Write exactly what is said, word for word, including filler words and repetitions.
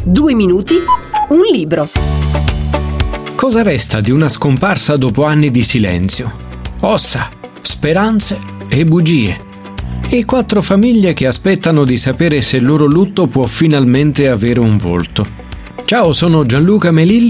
Due minuti, un libro. Cosa resta di una scomparsa dopo anni di silenzio? Ossa, speranze e bugie. E quattro famiglie che aspettano di sapere se il loro lutto può finalmente avere un volto. Ciao, sono Gianluca Melilli